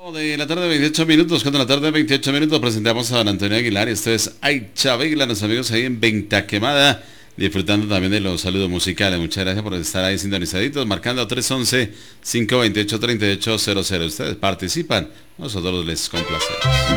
De la tarde, 28 minutos, cuando la tarde, 28 minutos, presentamos a don Antonio Aguilar y esto es Ay Chavegla, los amigos ahí en Venta Quemada, disfrutando también de los saludos musicales. Muchas gracias por estar ahí sintonizaditos, marcando 311-528-3800. Ustedes participan, nosotros les complacemos.